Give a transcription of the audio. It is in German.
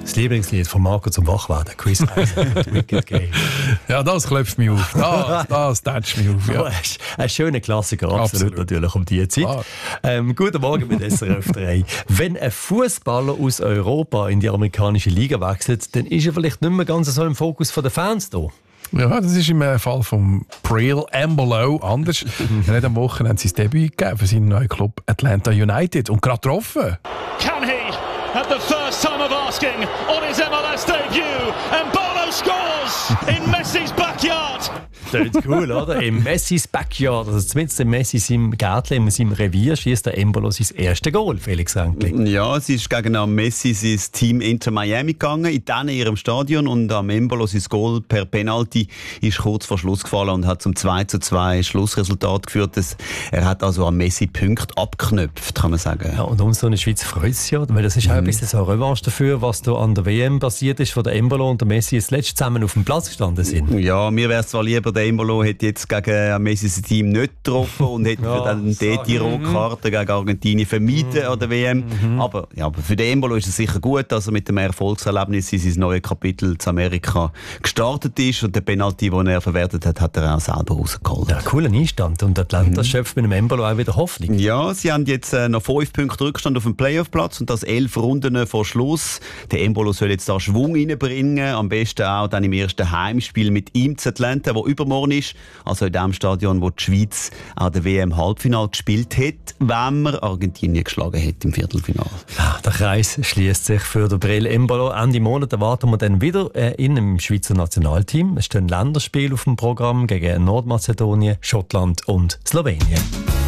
Das Lieblingslied von Marco zum Wachwerden, Chris Isaac, Wicked Game. Ja, das klopft mich auf. Das tätscht mich auf. Ja. Ein schöner Klassiker, absolut natürlich um diese Zeit. Guten Morgen mit SRF 3. Wenn ein Fußballer aus Europa in die amerikanische Liga wechselt, dann ist er vielleicht nicht mehr ganz so im Fokus der Fans da. Ja, das ist im Fall von Breel Embolo anders. Er hat am Wochenende sein Debüt gegeben für seinen neuen Club Atlanta United und gerade getroffen. Can he, at the first time of asking, on his MLS debut, Embolo scores in Messi's backyard. Das ist cool, oder? Im Messis Backyard, also zumindest im Messi seinem Gärtchen, in seinem Revier, schießt der Embolo sein erstes Goal, Felix Rankli. Ja, es ist gegen Messi sein Team Inter Miami gegangen, in ihrem Stadion, und am Embolo sein Goal per Penalty ist kurz vor Schluss gefallen und hat zum 2:2 Schlussresultat geführt. Er hat also am Messi Punkte abgeknöpft, kann man sagen. Ja, und uns so in der Schweiz freut es ja, weil das ist auch ein bisschen so eine Revanche dafür, was da an der WM passiert ist, wo der Embolo und der Messi das letzte zusammen auf dem Platz gestanden sind. Ja, mir wäre es zwar lieber, der Embolo hätte jetzt gegen Messi sein Team nicht getroffen und hätte für dann die Rotkarte gegen Argentinien vermieden an der WM. Aber für den Embolo ist es sicher gut, dass er mit dem Erfolgserlebnis in sein neues Kapitel zu Amerika gestartet ist, und den Penalty, den er verwertet hat, hat er auch selber rausgeholt. Ja, cooler Einstand, und Atlanta schöpft mit dem Embolo auch wieder Hoffnung. Ja, sie haben jetzt noch 5 Punkte Rückstand auf dem Playoff-Platz und das 11 Runden vor Schluss. Der Embolo soll jetzt da Schwung reinbringen, am besten auch dann im ersten Heimspiel mit ihm zu Atlanta, wo übermorgen ist, also in dem Stadion, wo die Schweiz an der WM-Halbfinale gespielt hat, wenn man Argentinien geschlagen hat im Viertelfinale. Ja, der Kreis schließt sich für den Breel Embolo. Ende Monat erwarten wir dann wieder in einem Schweizer Nationalteam. Es stehen Länderspiele auf dem Programm gegen Nordmazedonien, Schottland und Slowenien.